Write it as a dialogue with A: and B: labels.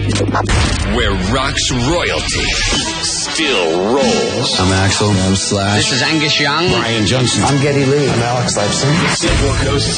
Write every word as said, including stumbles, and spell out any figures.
A: Where rock's royalty still rolls.
B: I'm Axel. I'm Slash.
C: This is Angus Young.
B: Brian Johnson.
D: I'm Geddy Lee. I'm Alex Lifeson.
A: Central Coast